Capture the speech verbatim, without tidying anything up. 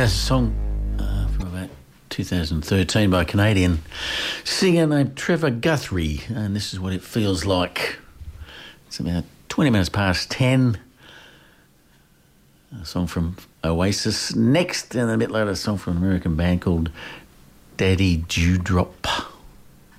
Yeah, song uh, from about two thousand thirteen by a Canadian singer named Trevor Guthrie, and this is what it feels like. It's about twenty minutes past ten. A song from Oasis. Next, and a bit later, a song from an American band called Daddy Dewdrop.